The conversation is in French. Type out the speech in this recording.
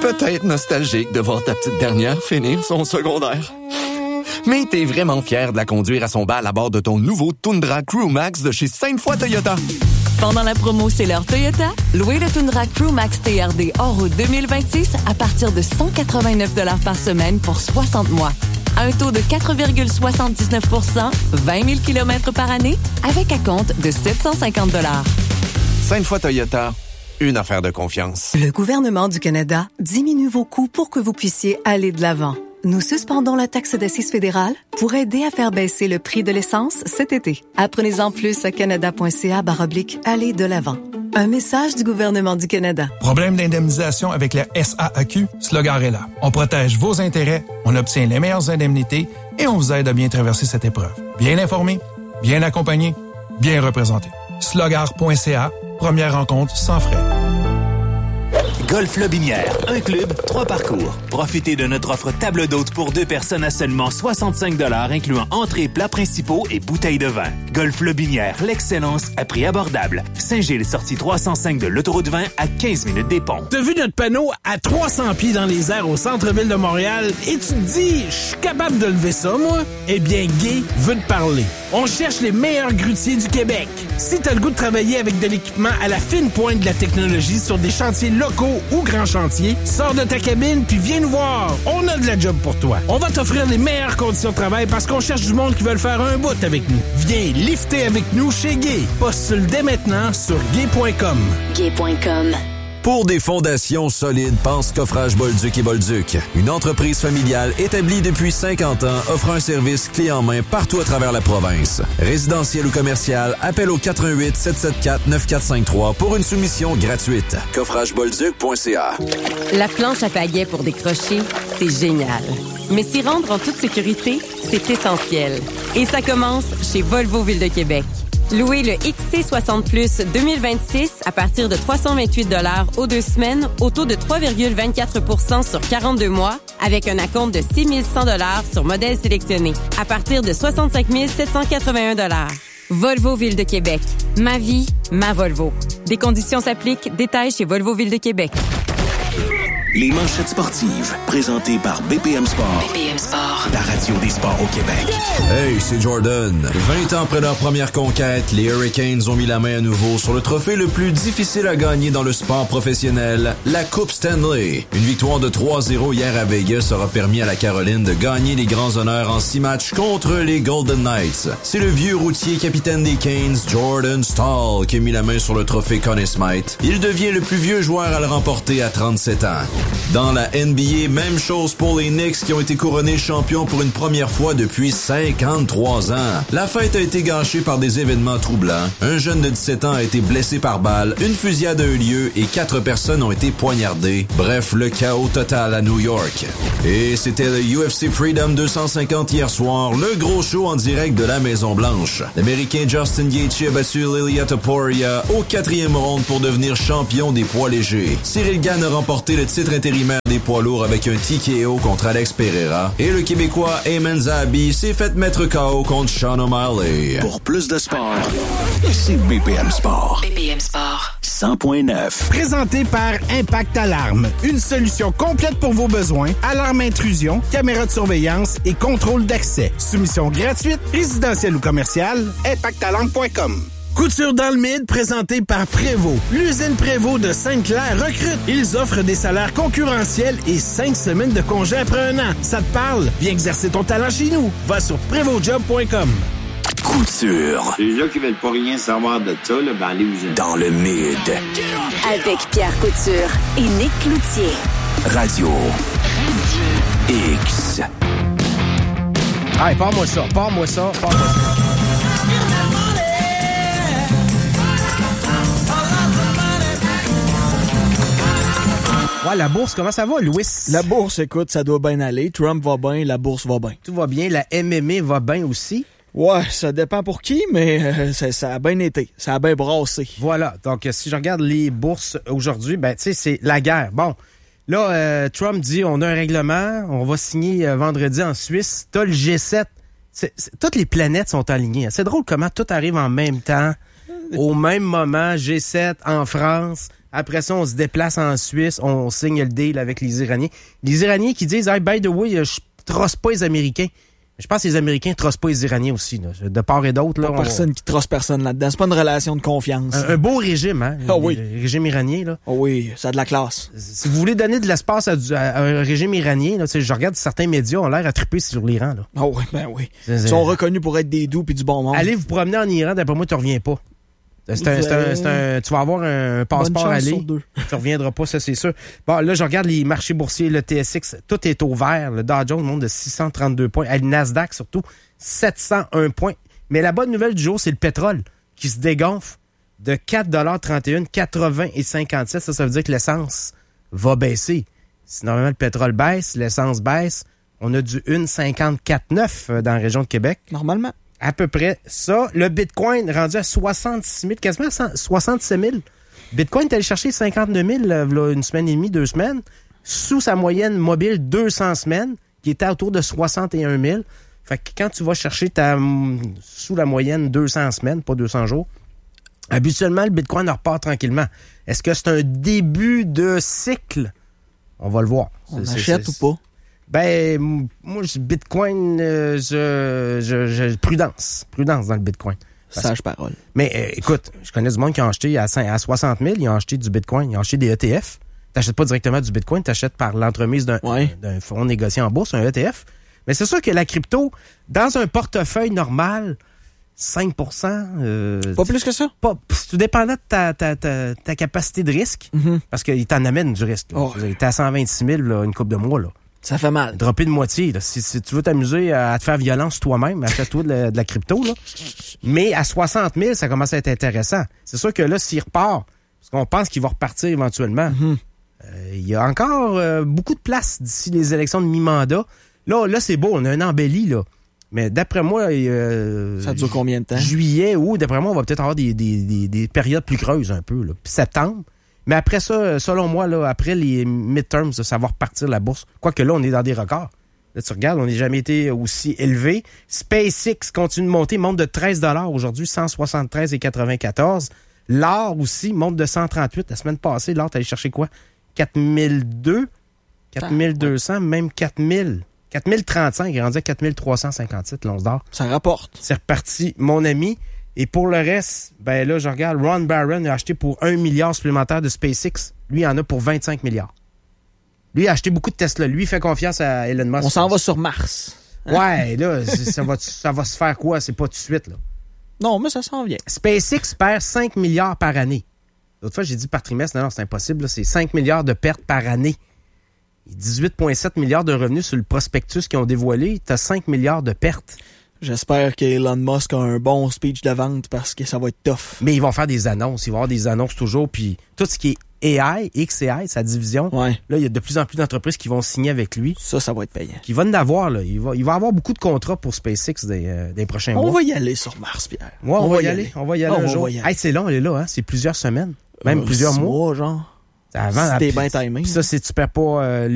peut-être nostalgique de voir ta petite dernière finir son secondaire. Mais t'es vraiment fier de la conduire à son bal à bord de ton nouveau Tundra Crew Max de chez Sainte-Foy Toyota. Pendant la promo C'est l'heure Toyota, louez le Tundra Crew Max TRD hors route 2026 à partir de 189 $ par semaine pour 60 mois. À un taux de 4,79 %, 20 000 km par année, avec acompte de 750 $. Sainte-Foy Toyota, une affaire de confiance. Le gouvernement du Canada diminue vos coûts pour que vous puissiez aller de l'avant. Nous suspendons la taxe d'assises fédérale pour aider à faire baisser le prix de l'essence cet été. Apprenez-en plus à canada.ca/aller de l'avant. Un message du gouvernement du Canada. Problème d'indemnisation avec la SAAQ? Slogar est là. On protège vos intérêts, on obtient les meilleures indemnités et on vous aide à bien traverser cette épreuve. Bien informé, bien accompagné, bien représenté. Slogar.ca, première rencontre sans frais. Golf Lobinière, un club, 3 parcours. Profitez de notre offre table d'hôte pour 2 personnes à seulement 65 $, incluant entrées, plats principaux et bouteilles de vin. Golf Lobinière, l'excellence à prix abordable. Saint-Gilles, sortie 305 de l'autoroute 20 à 15 minutes des ponts. T'as vu notre panneau à 300 pieds dans les airs au centre-ville de Montréal et tu te dis, je suis capable de lever ça, moi? Eh bien, Guy veut te parler. On cherche les meilleurs grutiers du Québec. Si t'as le goût de travailler avec de l'équipement à la fine pointe de la technologie sur des chantiers locaux ou grands chantiers, sors de ta cabine puis viens nous voir. On a de la job pour toi. On va t'offrir les meilleures conditions de travail parce qu'on cherche du monde qui veulent faire un bout avec nous. Viens lifter avec nous chez Gay. Postule dès maintenant sur gay.com. Gay.com. Pour des fondations solides, pense Coffrage Bolduc et Bolduc. Une entreprise familiale établie depuis 50 ans offre un service clé en main partout à travers la province. Résidentiel ou commercial, appel au 418-774-9453 pour une soumission gratuite. Coffragebolduc.ca. La planche à pagaie pour décrocher, c'est génial. Mais s'y rendre en toute sécurité, c'est essentiel. Et ça commence chez Volvo Ville de Québec. Louez le XC60 Plus 2026 à partir de 328 $ aux 2 semaines, au taux de 3,24 % sur 42 mois, avec un acompte de 6 100 $ sur modèle sélectionné, à partir de 65 781 $. Volvo Ville de Québec. Ma vie, ma Volvo. Des conditions s'appliquent. Détails chez Volvo Ville de Québec. Les manchettes sportives, présentées par BPM Sport. BPM Sport. La radio des sports au Québec. Hey, c'est Jordan. 20 ans après leur première conquête, les Hurricanes ont mis la main à nouveau sur le trophée le plus difficile à gagner dans le sport professionnel, la Coupe Stanley. Une victoire de 3-0 hier à Vegas aura permis à la Caroline de gagner les grands honneurs en 6 matchs contre les Golden Knights. C'est le vieux routier capitaine des Canes, Jordan Staal, qui a mis la main sur le trophée Conn Smythe. Il devient le plus vieux joueur à le remporter à 37 ans. Dans la NBA, même chose pour les Knicks qui ont été couronnés champions pour une première fois depuis 53 ans. La fête a été gâchée par des événements troublants. Un jeune de 17 ans a été blessé par balle, une fusillade a eu lieu et 4 personnes ont été poignardées. Bref, le chaos total à New York. Et c'était le UFC Freedom 250 hier soir, le gros show en direct de la Maison-Blanche. L'Américain Justin Gaethje a battu Lilia Topuria au 4e round pour devenir champion des poids légers. Cyril Gane a remporté le titre intérimaire des poids lourds avec un TKO contre Alex Pereira. Et le Québécois Ayman Zahabi s'est fait mettre KO contre Sean O'Malley. Pour plus de sport, c'est BPM Sport. BPM Sport. 100.9. Présenté par Impact Alarme. Une solution complète pour vos besoins. Alarme intrusion, caméra de surveillance et contrôle d'accès. Soumission gratuite, résidentielle ou commerciale. ImpactAlarme.com. Couture dans le mid, présentée par Prévost. L'usine Prévost de Sainte-Claire recrute. Ils offrent des salaires concurrentiels et 5 semaines de congé après 1 an. Ça te parle? Viens exercer ton talent chez nous. Va sur prévostjob.com. Couture. Les gens qui veulent pas rien savoir de ça, là, ben allez-vous. Dans le mid. Avec Pierre Couture et Nick Cloutier. Radio X. Hey, parle-moi ça. Ouais, la bourse, comment ça va, Louis? La bourse, écoute, ça doit bien aller. Trump va bien, la bourse va bien. Tout va bien, la MMA va bien aussi? Ouais, ça dépend pour qui, mais ça a bien été. Ça a bien brassé. Voilà, donc si je regarde les bourses aujourd'hui, ben tu sais, c'est la guerre. Bon, là, Trump dit on a un règlement, on va signer vendredi en Suisse. T'as le G7. Toutes les planètes sont alignées. C'est drôle comment tout arrive en même temps, au même moment. G7 en France, Après ça, on se déplace en Suisse, on signe le deal avec les Iraniens. Les Iraniens qui disent, hey, by the way, je trosse pas les Américains. Je pense que les Américains trossent pas les Iraniens aussi, là. De part et d'autre. Là, pas personne qui trosse personne là-dedans. C'est pas une relation de confiance. Un beau régime, hein? Ah oui. Le régime iranien, là. Ah oui, ça a de la classe. Si vous voulez donner de l'espace à un régime iranien, là, je regarde certains médias ont l'air à triper sur l'Iran, là. Ah oui, ben oui. Ils sont reconnus pour être des doux puis du bon monde. Allez vous promener en Iran, d'après moi, tu reviens pas. Tu vas avoir un passeport à aller. Tu reviendras pas, ça c'est sûr. Bon, là, je regarde les marchés boursiers, le TSX, tout est au vert. Le Dow Jones monte de 632 points. Le Nasdaq, surtout, 701 points. Mais la bonne nouvelle du jour, c'est le pétrole qui se dégonfle de 4,31 $, 80 et 57. Ça veut dire que l'essence va baisser. Si normalement le pétrole baisse, l'essence baisse, on a du 1,54,9 dans la région de Québec. Normalement. À peu près ça. Le Bitcoin rendu à 66 000, quasiment 67 000. Bitcoin est allé chercher 52 000 là, une semaine et demie, 2 semaines, sous sa moyenne mobile 200 semaines, qui était autour de 61 000. Fait que quand tu vas chercher sous la moyenne 200 semaines, pas 200 jours, habituellement, le Bitcoin repart tranquillement. Est-ce que c'est un début de cycle? On va le voir. On achète ou pas? Ben, moi, Bitcoin, prudence dans le Bitcoin. Sage parole. Mais écoute, je connais du monde qui a acheté à 60 000, ils ont acheté du Bitcoin, ils ont acheté des ETF. T'achètes pas directement du Bitcoin, t'achètes par l'entremise d'un fonds négocié en bourse, un ETF. Mais c'est sûr que la crypto, dans un portefeuille normal, 5%... pas plus que ça? C'est tout dépendant de ta capacité de risque, parce qu'il t'en amène du risque. Il était à 126 000 là, une couple de mois, là. Ça fait mal. Dropper de moitié. Là. Si tu veux t'amuser à te faire violence toi-même, achète-toi de la crypto. Là. Mais à 60 000, ça commence à être intéressant. C'est sûr que là, s'il repart, parce qu'on pense qu'il va repartir éventuellement, il y a encore beaucoup de place d'ici les élections de mi-mandat. Là, c'est beau, on a un embelli, là. Mais d'après moi... ça dure combien de temps? Juillet, d'après moi, on va peut-être avoir des périodes plus creuses un peu. Là. Puis septembre. Mais après ça, selon moi, là, après les midterms, ça va repartir la bourse. Quoique là, on est dans des records. Là, tu regardes, on n'a jamais été aussi élevé. SpaceX continue de monter, monte de 13 $ aujourd'hui, 173,94. L'or aussi monte de 138. La semaine passée, l'or, t'allais chercher quoi? 4002, 4200, même 4000. 4035, il est rendu à 4357, l'once d'or. Ça rapporte. C'est reparti, mon ami. Et pour le reste, ben là, je regarde, Ron Barron a acheté pour 1 milliard supplémentaire de SpaceX. Lui, il en a pour 25 milliards. Lui, il a acheté beaucoup de Tesla. Lui, il fait confiance à Elon Musk. On s'en va sur Mars. Hein? Ouais, là, ça va se faire quoi? C'est pas tout de suite, là. Non, mais ça s'en vient. SpaceX perd 5 milliards par année. L'autre fois, j'ai dit par trimestre. Non, c'est impossible. Là. C'est 5 milliards de pertes par année. 18,7 milliards de revenus sur le prospectus qu'ils ont dévoilé. Tu as 5 milliards de pertes. J'espère qu'Elon Musk a un bon speech de vente parce que ça va être tough. Mais ils vont faire des annonces. Il va y avoir des annonces toujours. Puis tout ce qui est AI, XAI, sa division, là, il y a de plus en plus d'entreprises qui vont signer avec lui. Ça va être payant. Qui va en avoir, là. Il va avoir beaucoup de contrats pour SpaceX des prochains mois. On va y aller sur Mars, Pierre. Ouais, on va y aller. On va y aller un jour. Hey, c'est long, elle est là, hein. C'est plusieurs semaines. Même plusieurs mois. Genre. Avant, si t'es bien timé. Ça, c'est tu perds pas